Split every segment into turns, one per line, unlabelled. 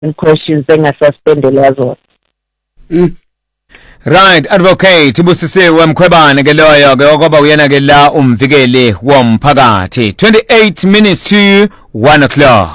questions engasaspendelwa zona.
Right, advocate Busisiwe Mkhwebane ke loyo ke okwaba uyena ke la umvikeli womphakathi. 28 minutes to 1 o'clock.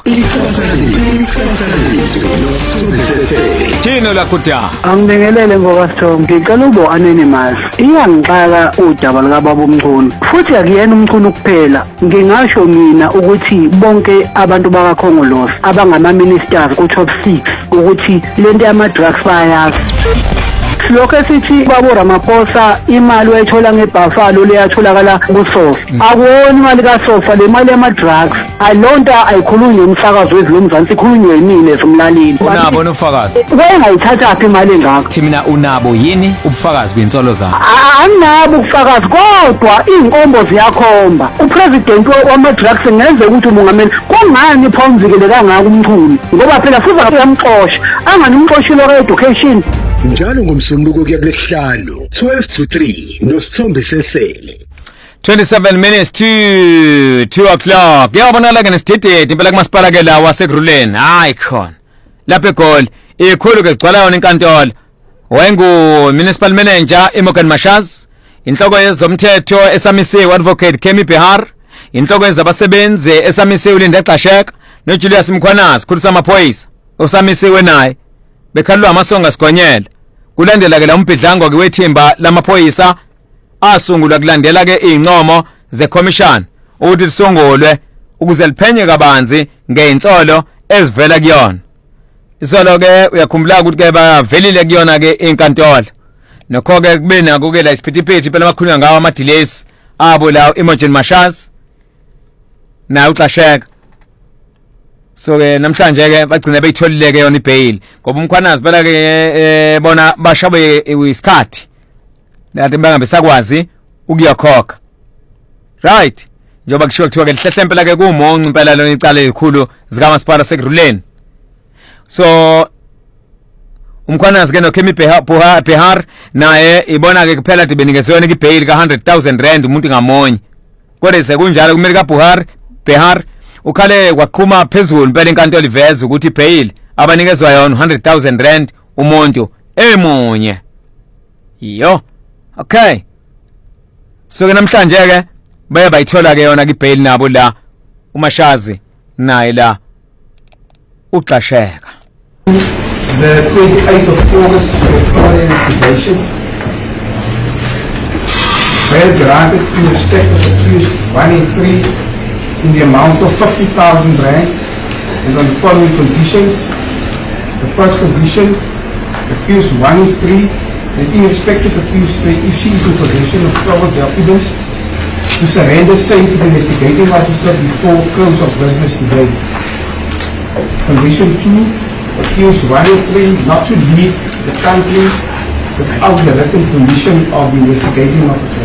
Thino la kuda.
Angibingelele ngoba Sithombe, ngicela ube anonymous. Iyangixaka udaba lika baba uMchunu. Futhi akuyena uMchunu kuphela. Ngingasho mina ukuthi bonke abantu bakaKhongolose abangama ministers ku top 6 ukuthi lento yama drugs bayazi. Lokho sithi babo Ramaphosa imali wayithola ngeBuffalo leyatholakala kuSofa. Akuwona imali kaSofa, le mali yama drugs. Alonto ayikhulunywe umsakazo wezilomzansi, ikhulunywe yini esomlaleli.
Unabo nofakazi.
Wayengayithatha phi imali engakho?
Thina unabo yini ubufakazi bensolo zakho?
Anginabo ubufakazi kodwa inkombo ziyakhomba. Upresident wama drugs ngenze ukuthi umongameli kungani phomzikele kangaka uMchunu. Ngoba phela futhi uyamxosha. Anganimxoshilo ka-education.
Njalo ngomsombuluko kuya kulesihlanu 12 to 3 noSithombe Sesele.
27 minutes to 2 o'clock. Yabonala ke nesithethe impela kumasipala ke la waseGruleni. Hayi khona. Lapha eGoli ikhulu ke sigcwala yona inkantolo. Wayengu municipal manager Imogen Mashaz, inhloko yezomthetho esamisiwe advocate Kemi Behar, inhloko yezabasebenzi esamisiwe uLinde Xasheka noJulius Mkhwanazi khulisa amaphoyisa osamisiwe naye. Bekhalwa amasonga sigonyela. Kulandela ke la umbhidlango ke wethimba lamaphoyisa asungulwa kulandela ke incomo zeCommission ukuthi lisungulwe ukuze liphenye kabanzi ngeinsolo ezivela kuyona. Isolo ke uyakhumbula ukuthi ke bavelile kuyona ke inkantolo. Nokho ke kubena ke la isiphithiphithi phela amakhulunywa ngawo ama delays abo la Imogen Mashaz na uXasheka. So ke namhlanje ke bagcina beyitholile ke yona ibail ngoba uMkhwanazi phela ke bona bashabe isikhathi nathi bangabe sakwazi ukuyakhokha. Right, njoba kushiwo kuthiwa ke lihlehla impela ke kumonci impela lo icala elikhulu zika masipala seGruleni. So uMkhwanazi ke noKemi Behar naye ibona ke kuphela dibenikezwe yona ibail ka 100,000 rand umuntu ngamonye. Kodwa sekunjalo kumele ka Behar ukhale kwaqhuma phezulu impela inkantolo iveza ukuthi ibail abanikezwa yona 100,000 rand umuntu emunye. Yo. Okay. So ke namhlanje ke bayithola ke yona ibail nabo la uMashazi naye la uXasheka.
The 28th of August for further investigation. Bail granted in respect of accused 1 and 3 in the amount of 50,000 rand and on the following conditions. The first condition, accused 1 and 3, that in respect of accused 3, if she is in possession of proper documents, to surrender same to the investigating officer before close of business today. Condition 2, accused 1 and 3 not to leave the country without the written permission of the investigating officer.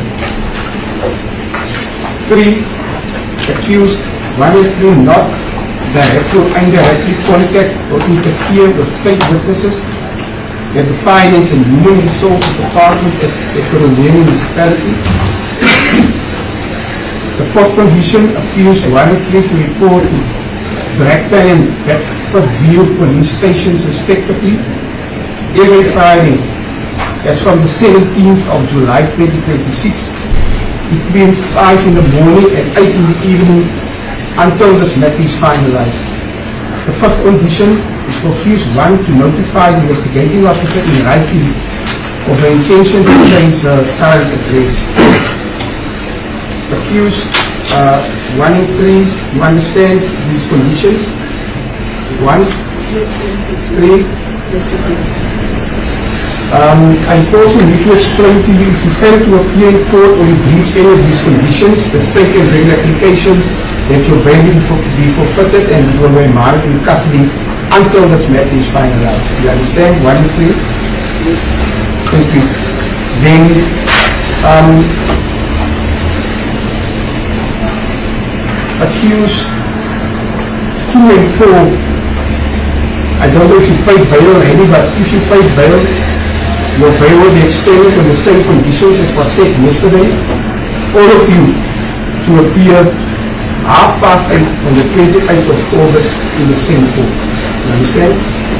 3, accused 1 and 3 not directly or indirectly contact or interfere with state witnesses at the Finance and Human Resources Department at the Ekurhuleni Municipality. The fourth condition, accused 1 and 3 to report to Brakpan and Bedfordville police stations respectively every Friday as from the 17th of July 2026 between 5 in the morning and 8 in the evening until this matter is finalized. The fifth condition is for accused 1 to notify the investigating officer in writing of the intention to change the current address. Accused 1 and 3, you understand these conditions? 1, 3. I also need to explain to you, if you fail to appear in court or you breach any of these conditions, the state can bring an application that your bail will be forfeited and you will be remanded in custody until this matter is finalized. You understand? 1 and 3? Yes. Thank you. Then, accused 2 and 4, I don't know if you paid bail already, but if you paid bail, your bail will be extended on the same conditions as was said yesterday. All of you to appear 8:30 on the 28th of August in the same court. You understand?